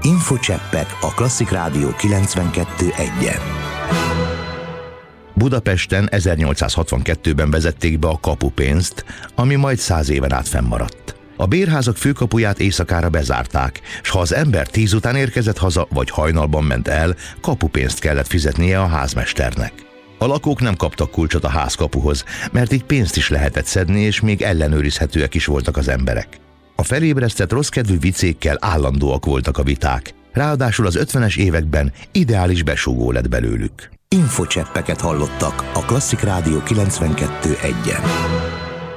Infocseppek a Klasszik Rádió 92.1-en. Budapesten 1862-ben vezették be a kapupénzt, ami majd 100 éven át fennmaradt. A bérházak főkapuját éjszakára bezárták, s ha az ember 10 után érkezett haza, vagy hajnalban ment el, kapupénzt kellett fizetnie a házmesternek. A lakók nem kaptak kulcsot a házkapuhoz, mert így pénzt is lehetett szedni, és még ellenőrizhetőek is voltak az emberek. A felébresztett rosszkedvű vicékkel állandóak voltak a viták, ráadásul az 50-es években ideális besúgó lett belőlük. Infocseppeket hallottak a Klasszik Rádió 92.1-en.